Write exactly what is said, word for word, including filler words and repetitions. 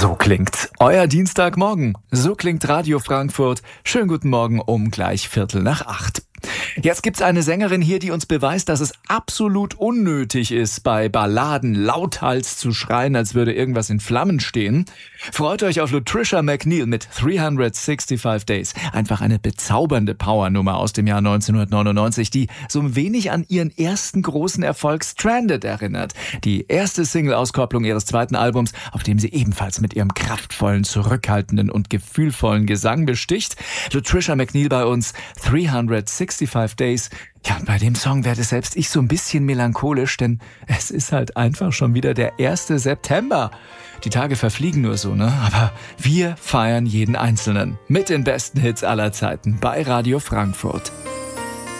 So klingt euer Dienstagmorgen. So klingt Radio Frankfurt. Schönen guten Morgen um gleich Viertel nach acht. Jetzt gibt's eine Sängerin hier, die uns beweist, dass es absolut unnötig ist, bei Balladen lauthals zu schreien, als würde irgendwas in Flammen stehen. Freut euch auf Latricia McNeil mit dreihundertfünfundsechzig Days. Einfach eine bezaubernde Powernummer aus dem Jahr neunzehnhundertneunundneunzig, die so ein wenig an ihren ersten großen Erfolg Stranded erinnert. Die erste Single-Auskopplung ihres zweiten Albums, auf dem sie ebenfalls mit ihrem kraftvollen, zurückhaltenden und gefühlvollen Gesang besticht. Latricia McNeil bei uns, dreihundertfünfundsechzig Days. Ja, und bei dem Song werde selbst ich so ein bisschen melancholisch, denn es ist halt einfach schon wieder der erste September. Die Tage verfliegen nur so, ne? Aber wir feiern jeden Einzelnen. Mit den besten Hits aller Zeiten bei Radio Frankfurt.